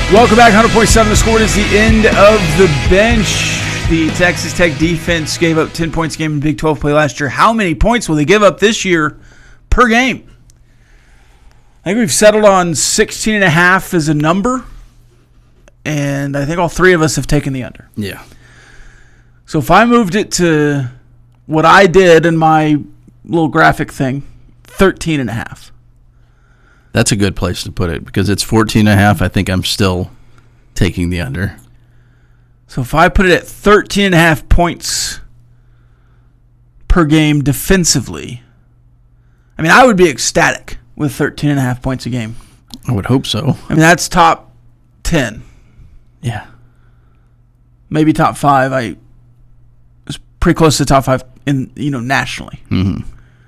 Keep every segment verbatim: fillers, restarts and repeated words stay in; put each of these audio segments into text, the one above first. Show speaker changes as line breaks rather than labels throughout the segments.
Welcome back. one hundred point seven The Score. It is the end of the bench. The Texas Tech defense gave up ten points a game in Big twelve play last year. How many points will they give up this year per game? I think we've settled on sixteen and a half as a number, and I think all three of us have taken the under.
Yeah.
So if I moved it to what I did in my little graphic thing, thirteen and a half.
That's a good place to put it because it's fourteen and a half. I think I'm still taking the under.
So if I put it at thirteen and a half points per game defensively, I mean, I would be ecstatic with thirteen and a half points a game.
I would hope so.
I mean, that's top ten.
Yeah.
Maybe top five. I was pretty close to top five in, you know, nationally.
Mm-hmm.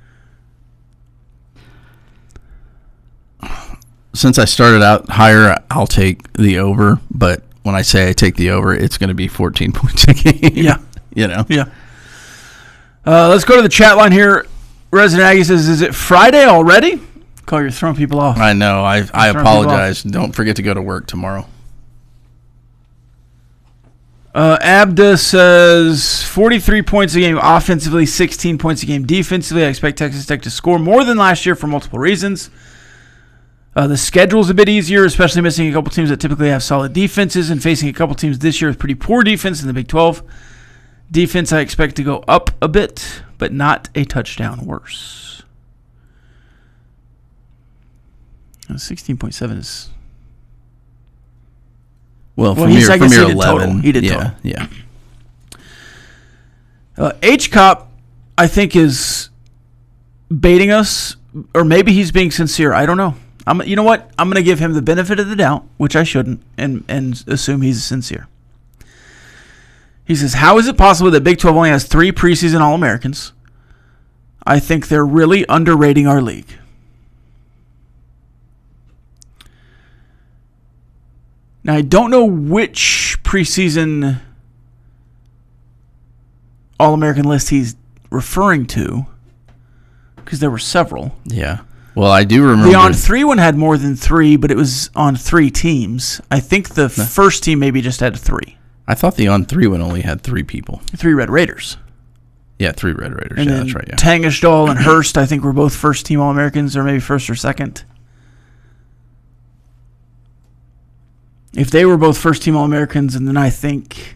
Since I started out higher, I'll take the over. But when I say I take the over, it's going to be fourteen points a game.
Yeah.
You know?
Yeah. Uh, let's go to the chat line here. Resident Aggie says, is it Friday already? Call, you're throwing people off.
I know. I I apologize. Don't forget to go to work tomorrow.
Uh, Abda says forty-three points a game offensively, sixteen points a game defensively. I expect Texas Tech to score more than last year for multiple reasons. Uh, the schedule's a bit easier, especially missing a couple teams that typically have solid defenses and facing a couple teams this year with pretty poor defense in the Big twelve. Defense I expect to go up a bit, but not a touchdown worse. Uh, sixteen point seven is...
Well,
Well,
from
he's-
your,
I
from
guess he
your
did total.
eleven.
He did
yeah,
total.
Yeah.
Uh, H-Cop, I think, is baiting us, or maybe he's being sincere. I don't know. I'm, you know what? I'm going to give him the benefit of the doubt, which I shouldn't, and, and assume he's sincere. He says, how is it possible that Big twelve only has three preseason All-Americans? I think they're really underrating our league. Now, I don't know which preseason All-American list he's referring to, because there were several.
Yeah. Well, I do remember.
The on three one had more than three, but it was on three teams. I think the first team maybe just had three.
I thought the on three one only had three people.
Three Red Raiders.
Yeah, three Red Raiders.
And
yeah,
then
that's right. Yeah.
Tangishdal and Hurst, I think, were both first team All-Americans, or maybe first or second. If they were both first team All-Americans, and then I think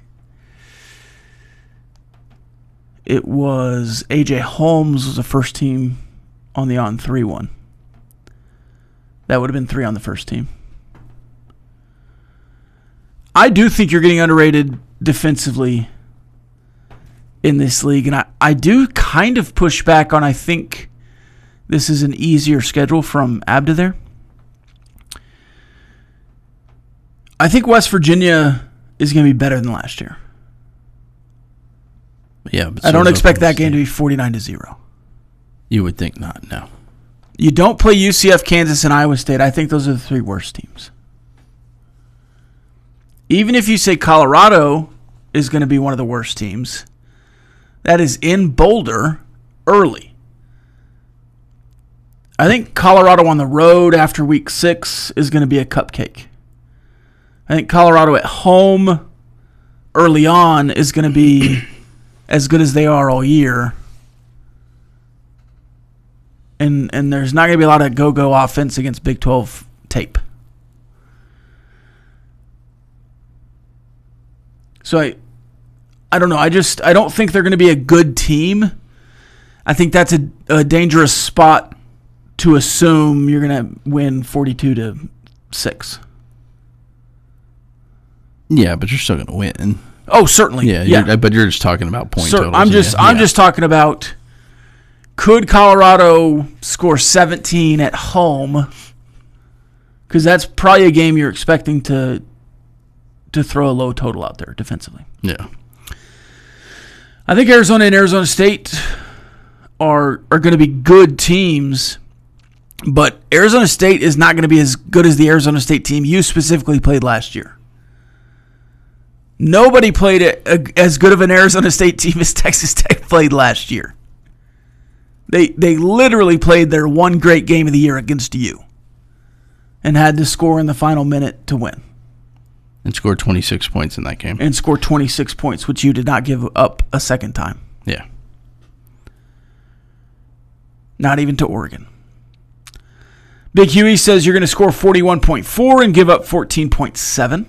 it was A J Holmes was a first team on the on three one. That would have been three on the first team. I do think you're getting underrated defensively in this league, and I, I do kind of push back on I think this is an easier schedule from Abda there. I think West Virginia is going to be better than last year.
Yeah, but
I
so
don't
is
expect that
Oklahoma
game to
State.
be forty-nine to zero.
You would think not, no.
You don't play U C F, Kansas, and Iowa State. I think those are the three worst teams. Even if you say Colorado is going to be one of the worst teams, that is in Boulder early. I think Colorado on the road after week six is going to be a cupcake. I think Colorado at home early on is going to be as good as they are all year. And and there's not going to be a lot of go-go offense against Big twelve tape. So I I don't know. I just I don't think they're going to be a good team. I think that's a, a dangerous spot to assume you're going to win forty-two to six.
Yeah, but you're still going to win.
Oh, certainly.
Yeah,
yeah.
You're, but you're just talking about point
Cer-
totals.
I'm just
yeah,
I'm
yeah.
just talking about could Colorado score seventeen at home? Because that's probably a game you're expecting to to throw a low total out there defensively.
Yeah.
I think Arizona and Arizona State are are going to be good teams, but Arizona State is not going to be as good as the Arizona State team you specifically played last year. Nobody played a, a, as good of an Arizona State team as Texas Tech played last year. They they literally played their one great game of the year against you and had to score in the final minute to win.
And scored twenty-six points in that game.
And scored twenty-six points, which you did not give up a second time.
Yeah.
Not even to Oregon. Big Huey says you're going to score forty-one point four and give up fourteen point seven.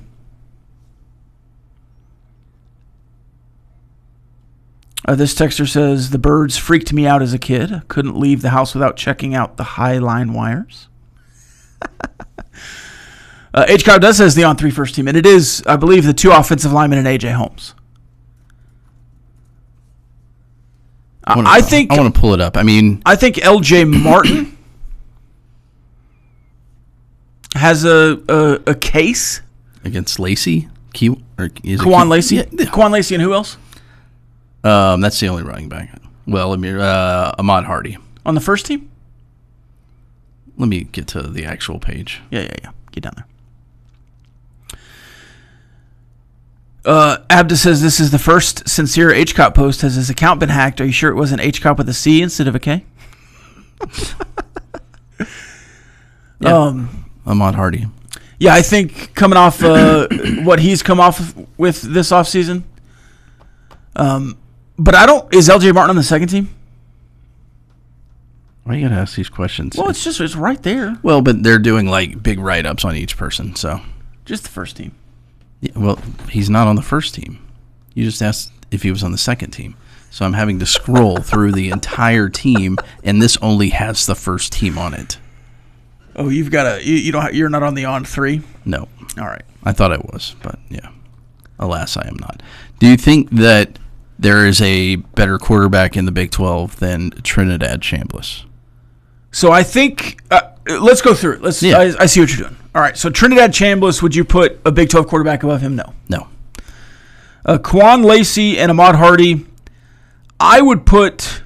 Uh, this texter says, the birds freaked me out as a kid. I couldn't leave the house without checking out the high line wires. uh, H. Cow does says the on three first team, and it is, I believe, the two offensive linemen and A J Holmes.
I, wanna,
I think
I want to pull it up. I mean,
I think L J Martin has a, a a case
against Lacey, Key, or is
Kwan
it
Lacey,
yeah.
Kwan Lacey, and who else
Um, that's the only running back. Well, let me uh, Ahmad Hardy
on the first team?
Let me get to the actual page.
Yeah, yeah, yeah. Get down there. Uh, Abda says this is the first sincere H C O P post. Has his account been hacked? Are you sure it wasn't H C O P with a C instead of a K?
yeah.
Um,
Ahmad Hardy.
Yeah, I think coming off uh, what he's come off with this offseason. Um, but I don't. Is L J Martin on the second team?
Why you gotta ask these questions?
Well, it's just it's right there.
Well, but they're doing like big write-ups on each person, so
Just the first team.
yeah, well, he's not on the first team. You just asked if he was on the second team, so I'm having to scroll through the entire team, and this only has the first team on it.
Oh, you've got a. You, you don't. You're not on the on three.
No,
All right.
I thought I was, but yeah, alas, I am not. Do you think that there is a better quarterback in the Big twelve than Trinidad Chambliss?
So I think uh, let's go through it. Let's.
Yeah.
I, I see what you're doing. All right. So Trinidad Chambliss, would you put a Big twelve quarterback above him? No.
No.
Uh, Kwan Lacey and Ahmad Hardy, I would put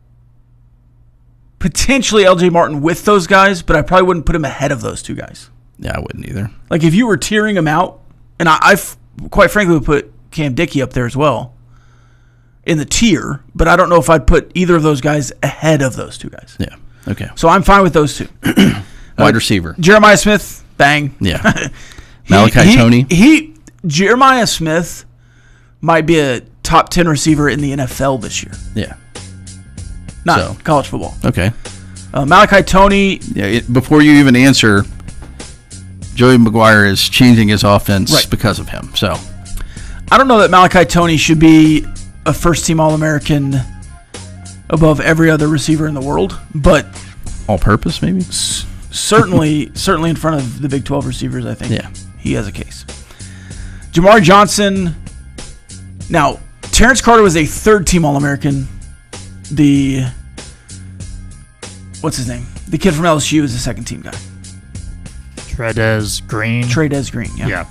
potentially L J Martin with those guys, but I probably wouldn't put him ahead of those two guys.
Yeah, I wouldn't either.
Like if you were tiering them out, and I, I f- quite frankly would put Cam Dickey up there as well in the tier, but I don't know if I'd put either of those guys ahead of those two guys.
Yeah. Okay.
So I'm fine with those two.
Wide
uh,
receiver.
Jeremiah Smith, bang.
Yeah.
He-
Malachi
he,
Toney.
He Jeremiah Smith might be a top ten receiver in the N F L this year,
Yeah.
not
So.
college football.
Okay.
Uh, Malachi Toney,
Yeah. It, before you even answer, Joey Maguire is changing his offense
Right.
because of him. So
I don't know that Malachi Toney should be a first-team All-American above every other receiver in the world, but
all-purpose, maybe.
s- certainly, certainly in front of the Big twelve receivers, I think
Yeah.
he has a case. Jamar Johnson. Now, Terrence Carter was a third-team All-American. The what's his name? The kid from L S U is a second-team guy.
Tredez Green.
Tredez Green. Yeah.
Yeah.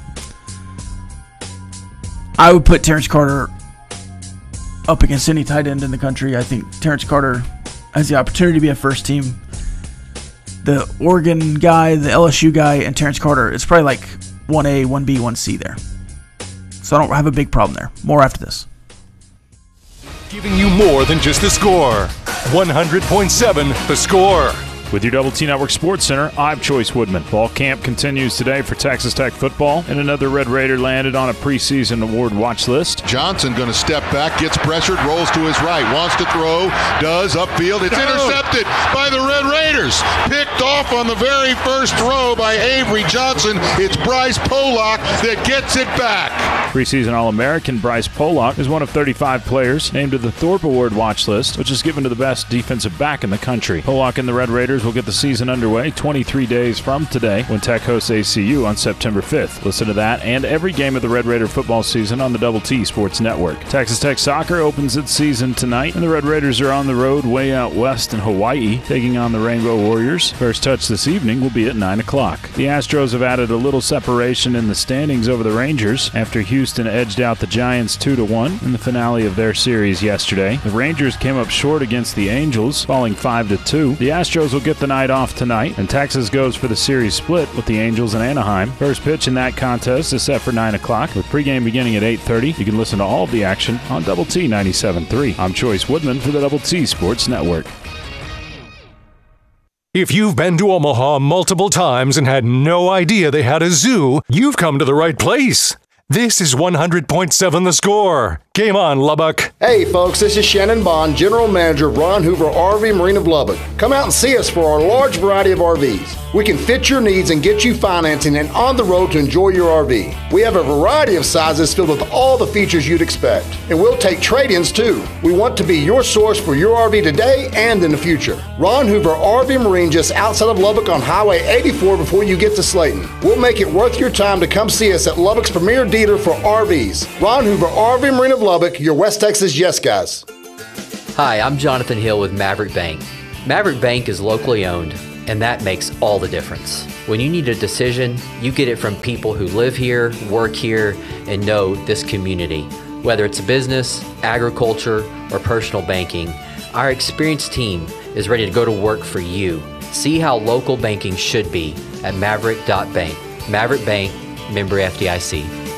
I would put Terrence Carter up against any tight end in the country. I think Terrence Carter has the opportunity to be a first team. The Oregon guy, the L S U guy, and Terrence Carter, it's probably like one A, one B, one C there. So I don't have a big problem there. More after this.
Giving you more than just the score. one hundred point seven The Score.
With your Double T Network Sports Center, I'm Choice Woodman. Fall camp continues today for Texas Tech football, and another Red Raider landed on a preseason award watch list.
Johnson going to step back, gets pressured, rolls to his right, wants to throw, does, upfield. It's intercepted by the Red Raiders. Picked off on the very first throw by Avery Johnson. It's Bryce Pollock that gets it back.
Preseason All-American Bryce Pollock is one of thirty-five players named to the Thorpe Award watch list, which is given to the best defensive back in the country. Pollock and the Red Raiders will get the season underway twenty-three days from today when Tech hosts A C U on September fifth. Listen to that and every game of the Red Raider football season on the Double T Sports Network. Texas Tech soccer opens its season tonight, and the Red Raiders are on the road way out west in Hawaii, taking on the Rainbow Warriors. First touch this evening will be at nine o'clock. The Astros have added a little separation in the standings over the Rangers after Houston edged out the Giants two to one in the finale of their series yesterday. The Rangers came up short against the Angels, falling five to two. The Astros will get the night off tonight, and Texas goes for the series split with the Angels and Anaheim. First pitch in that contest is set for nine o'clock, with pregame beginning at eight thirty. You can listen to all of the action on Double T ninety-seven point three. I'm Choice Woodman for the Double T Sports Network.
If you've been to Omaha multiple times and had no idea they had a zoo, you've come to the right place. This is one hundred point seven The Score. Game on, Lubbock.
Hey folks, this is Shannon Bond, General Manager of Ron Hoover R V Marine of Lubbock. Come out and see us for our large variety of R Vs. We can fit your needs and get you financing and on the road to enjoy your R V. We have a variety of sizes filled with all the features you'd expect. And we'll take trade-ins too. We want to be your source for your R V today and in the future. Ron Hoover R V Marine just outside of Lubbock on Highway eighty-four before you get to Slayton. We'll make it worth your time to come see us at Lubbock's premier dealer for R Vs. Ron Hoover R V Marine of Lubbock, your West Texas yes guys.
Hi, I'm Jonathan Hill with Maverick Bank. Maverick Bank is locally owned, and that makes all the difference. When you need a decision, you get it from people who live here, work here, and know this community. Whether it's a business, agriculture, or personal banking, our experienced team is ready to go to work for you. See how local banking should be at maverick dot bank. Maverick Bank, member F D I C.